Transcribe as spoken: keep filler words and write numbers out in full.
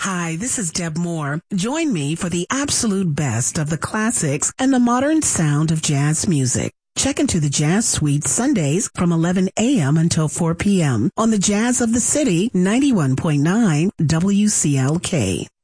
Hi, this is Deb Moore. Join me for the absolute best of the classics and the modern sound of jazz music. Check into the Jazz Suite Sundays from eleven a.m. until four p.m. on the Jazz of the City ninety-one point nine W C L K.